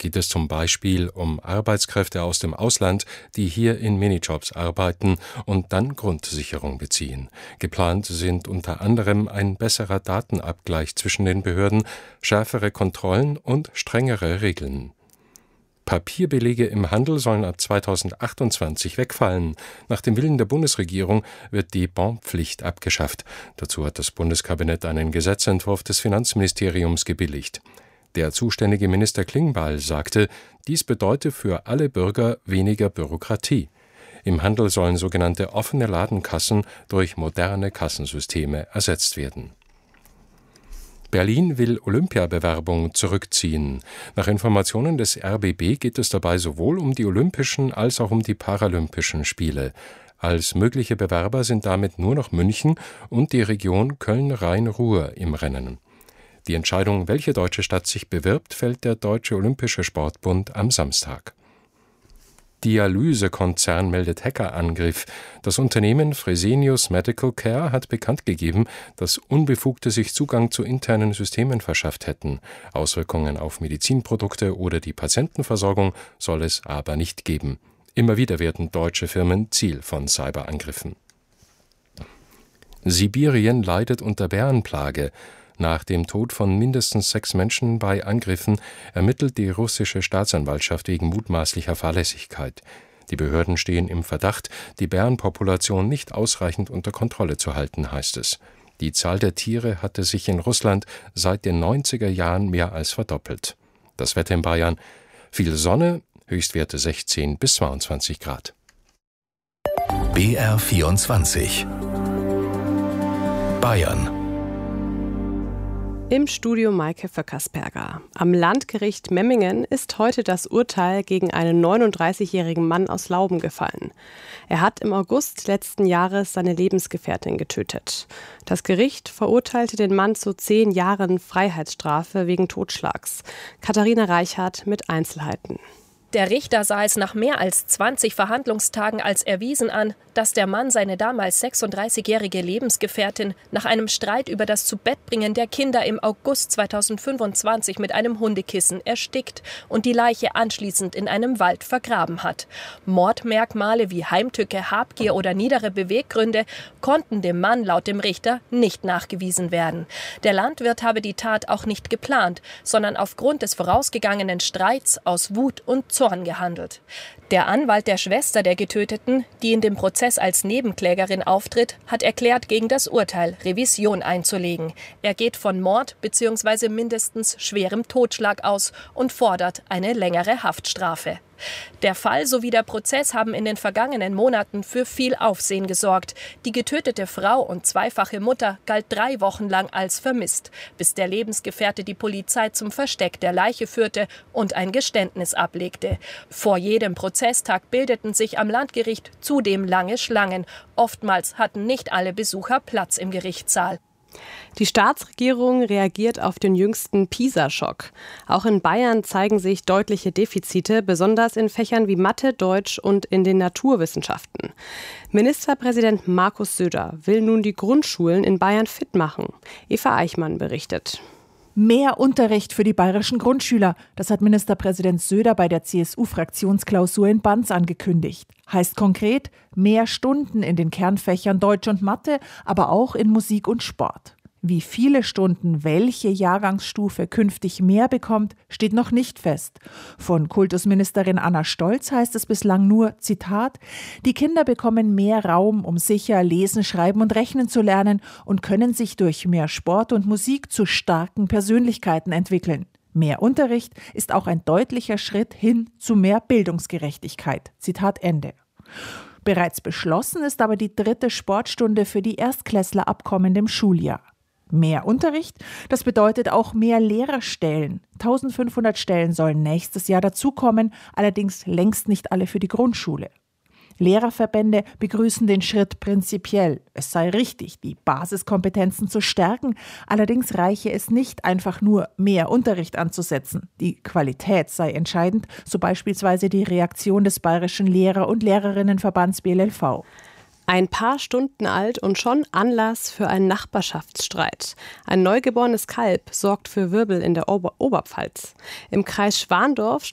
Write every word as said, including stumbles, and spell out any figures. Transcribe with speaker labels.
Speaker 1: geht es zum Beispiel um Arbeitskräfte aus dem Ausland, die hier in Minijobs arbeiten und dann Grundsicherung beziehen. Geplant sind unter anderem ein besserer Datenabgleich zwischen den Behörden, schärfere Kontrollen und strengere Regeln. Papierbelege im Handel sollen ab zweitausendachtundzwanzig wegfallen. Nach dem Willen der Bundesregierung wird die Bonpflicht abgeschafft. Dazu hat das Bundeskabinett einen Gesetzentwurf des Finanzministeriums gebilligt. Der zuständige Minister Klingbeil sagte, dies bedeute für alle Bürger weniger Bürokratie. Im Handel sollen sogenannte offene Ladenkassen durch moderne Kassensysteme ersetzt werden. Berlin will Olympiabewerbung zurückziehen. Nach Informationen des R B B geht es dabei sowohl um die Olympischen als auch um die Paralympischen Spiele. Als mögliche Bewerber sind damit nur noch München und die Region Köln-Rhein-Ruhr im Rennen. Die Entscheidung, welche deutsche Stadt sich bewirbt, fällt der Deutsche Olympische Sportbund am Samstag. Dialysekonzern meldet Hackerangriff. Das Unternehmen Fresenius Medical Care hat bekannt gegeben, dass Unbefugte sich Zugang zu internen Systemen verschafft hätten. Auswirkungen auf Medizinprodukte oder die Patientenversorgung soll es aber nicht geben. Immer wieder werden deutsche Firmen Ziel von Cyberangriffen. Sibirien leidet unter Bärenplage. Nach dem Tod von mindestens sechs Menschen bei Angriffen ermittelt die russische Staatsanwaltschaft wegen mutmaßlicher Fahrlässigkeit. Die Behörden stehen im Verdacht, die Bärenpopulation nicht ausreichend unter Kontrolle zu halten, heißt es. Die Zahl der Tiere hatte sich in Russland seit den neunziger Jahren mehr als verdoppelt. Das Wetter in Bayern: viel Sonne, Höchstwerte sechzehn bis zweiundzwanzig Grad.
Speaker 2: B R vierundzwanzig Bayern.
Speaker 3: Im Studio Maike Vöckersperger. Am Landgericht Memmingen ist heute das Urteil gegen einen neununddreißigjährigen Mann aus Lauben gefallen. Er hat im August letzten Jahres seine Lebensgefährtin getötet. Das Gericht verurteilte den Mann zu zehn Jahren Freiheitsstrafe wegen Totschlags. Katharina Reichhardt mit Einzelheiten.
Speaker 4: Der Richter sah es nach mehr als zwanzig Verhandlungstagen als erwiesen an, dass der Mann seine damals sechsunddreißigjährige Lebensgefährtin nach einem Streit über das Zubettbringen der Kinder im August zweitausendfünfundzwanzig mit einem Hundekissen erstickt und die Leiche anschließend in einem Wald vergraben hat. Mordmerkmale wie Heimtücke, Habgier oder niedere Beweggründe konnten dem Mann laut dem Richter nicht nachgewiesen werden. Der Landwirt habe die Tat auch nicht geplant, sondern aufgrund des vorausgegangenen Streits aus Wut und Zorn gehandelt. Der Anwalt der Schwester der Getöteten, die in dem Prozess als Nebenklägerin auftritt, hat erklärt, gegen das Urteil Revision einzulegen. Er geht von Mord bzw. mindestens schwerem Totschlag aus und fordert eine längere Haftstrafe. Der Fall sowie der Prozess haben in den vergangenen Monaten für viel Aufsehen gesorgt. Die getötete Frau und zweifache Mutter galt drei Wochen lang als vermisst, bis der Lebensgefährte die Polizei zum Versteck der Leiche führte und ein Geständnis ablegte. Vor jedem Prozesstag bildeten sich am Landgericht zudem lange Schlangen. Oftmals hatten nicht alle Besucher Platz im Gerichtssaal.
Speaker 3: Die Staatsregierung reagiert auf den jüngsten PISA-Schock. Auch in Bayern zeigen sich deutliche Defizite, besonders in Fächern wie Mathe, Deutsch und in den Naturwissenschaften. Ministerpräsident Markus Söder will nun die Grundschulen in Bayern fit machen. Eva Eichmann berichtet.
Speaker 5: Mehr Unterricht für die bayerischen Grundschüler, das hat Ministerpräsident Söder bei der C S U-Fraktionsklausur in Banz angekündigt. Heißt konkret, mehr Stunden in den Kernfächern Deutsch und Mathe, aber auch in Musik und Sport. Wie viele Stunden welche Jahrgangsstufe künftig mehr bekommt, steht noch nicht fest. Von Kultusministerin Anna Stolz heißt es bislang nur, Zitat, die Kinder bekommen mehr Raum, um sicher lesen, schreiben und rechnen zu lernen und können sich durch mehr Sport und Musik zu starken Persönlichkeiten entwickeln. Mehr Unterricht ist auch ein deutlicher Schritt hin zu mehr Bildungsgerechtigkeit. Zitat Ende. Bereits beschlossen ist aber die dritte Sportstunde für die Erstklässler ab kommendem Schuljahr. Mehr Unterricht, das bedeutet auch mehr Lehrerstellen. eintausendfünfhundert Stellen sollen nächstes Jahr dazukommen, allerdings längst nicht alle für die Grundschule. Lehrerverbände begrüßen den Schritt prinzipiell. Es sei richtig, die Basiskompetenzen zu stärken. Allerdings reiche es nicht, einfach nur mehr Unterricht anzusetzen. Die Qualität sei entscheidend, so beispielsweise die Reaktion des Bayerischen Lehrer- und Lehrerinnenverbands B L L V.
Speaker 3: Ein paar Stunden alt und schon Anlass für einen Nachbarschaftsstreit. Ein neugeborenes Kalb sorgt für Wirbel in der Ober- Oberpfalz. Im Kreis Schwandorf